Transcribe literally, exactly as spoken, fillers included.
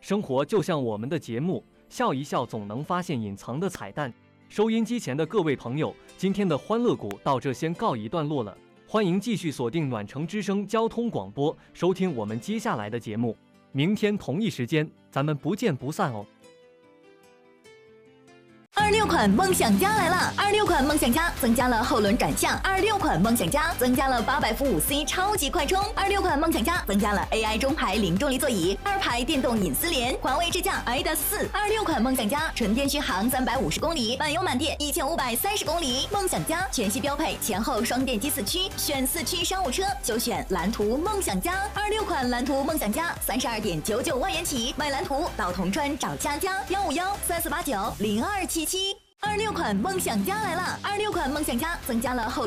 生活就像我们的节目，笑一笑总能发现隐藏的彩蛋。收音机前的各位朋友，今天的欢乐谷到这先告一段落了，欢迎继续锁定暖城之声交通广播，收听我们接下来的节目。明天同一时间，咱们不见不散哦。 二六款梦想家来了！二六款梦想家增加了后轮转向，二六款梦想家增加了八百伏五 C 超级快充，二六款梦想家增加了 A I 中排零重力座椅，二排电动隐私联，环卫智驾 I D A S 四。二六款梦想家纯电续航三百五十公里，满油满电一千五百三十公里。梦想家全系标配前后双电机四驱，选四驱商务车就选蓝图梦想家。二六款蓝图梦想家三十二点九九万元起，买蓝图到铜川找佳佳幺五幺三四八九零二七七。二六款梦想家来了！二六款梦想家增加了后